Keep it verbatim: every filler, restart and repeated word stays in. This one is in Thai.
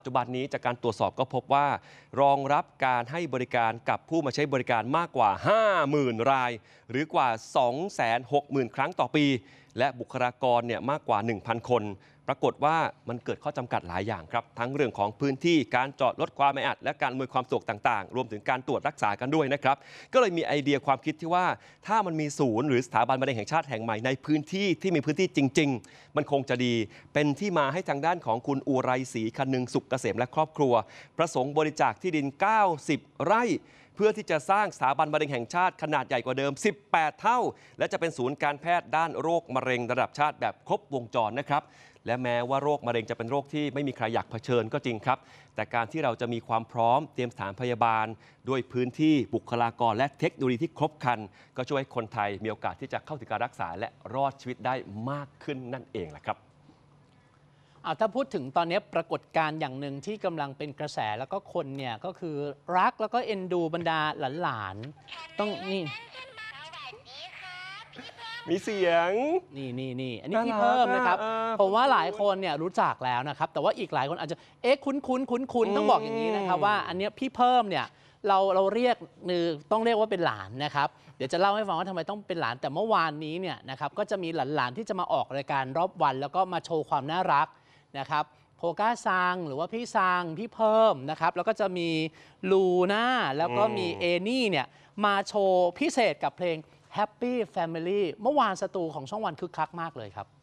ปัจจุบันนี้จากการตรวจสอบก็พบว่ารองรับการให้บริการกับผู้มาใช้บริการมากกว่า ห้าหมื่น ราย หรือกว่า สองแสนหกหมื่น ครั้งต่อปี และบุคลากรเนี่ยมากกว่า หนึ่งพัน คน ปรากฏว่ามันเกิดข้อจำกัดหลายอย่างครับทั้งเรื่องของพื้นที่การจอดลดความแออัดและการอำนวยความสะดวกต่างๆรวมถึงการตรวจรักษากันด้วยนะครับก็เลยมีไอเดียความคิดที่ว่าถ้ามันมีศูนย์หรือสถาบันมะเร็งแห่งชาติแห่งใหม่ในพื้นที่ที่มีพื้นที่จริงๆมันคงจะดีเป็นที่มาให้ทางด้านของคุณอุไรศรีคนึงสุขเกษมและครอบครัวประสงค์บริจาคที่ดินเก้าสิบไร่เพื่อที่จะสร้างสถาบันมะเร็งแห่งชาติขนาดใหญ่กว่าเดิมสิบแปดเท่าและจะเป็นศูนย์การแพทย์ด้านโรคมะเร็งระดับชาติแบบครบวงจรนะครับและแม้ว่าโรคมะเร็งจะเป็นโรคที่ไม่มีใครอยากเผชิญก็จริงครับแต่การที่เราจะมีความพร้อมเตรียมสถานพยาบาลด้วยพื้นที่บุคลากรและเทคโนโลยีที่ครบครันก็ช่วยให้คนไทยมีโอกาสที่จะเข้าถึงการรักษาและรอดชีวิตได้มากขึ้นนั่นเองแหละครับเอาถ้าพูดถึงตอนนี้ปรากฏการณ์อย่างหนึ่งที่กำลังเป็นกระแสแล้วก็คนเนี่ยก็คือรักแล้วก็เอ็นดูบรรดาหลานๆต้องนี่มีเสียงนี่นี่นี่อันนี้พี่เพิ่มนะครับผมว่าหลายคนเนี่ยรู้จักแล้วนะครับแต่ว่าอีกหลายคนอาจจะเอ๊ะคุ้นคุ้นคุ้นคุ้นต้องบอกอย่างนี้นะครับว่าอันนี้พี่เพิ่มเนี่ยเราเราเรียกคือต้องเรียกว่าเป็นหลานนะครับเดี๋ยวจะเล่าให้ฟังว่าทำไมต้องเป็นหลานแต่เมื่อวานนี้เนี่ยนะครับก็จะมีหลานๆที่จะมาออกรายการรอบวันแล้วก็มาโชว์ความน่ารักนะครับโพก้าซังหรือว่าพี่ซังพี่เพิ่มนะครับแล้วก็จะมีลูน่าแล้วก็มีเอนี่เนี่ยมาโชว์พิเศษกับเพลงHappy Family เมื่อวานสตูของช่องวันคึกคักมากเลยครับ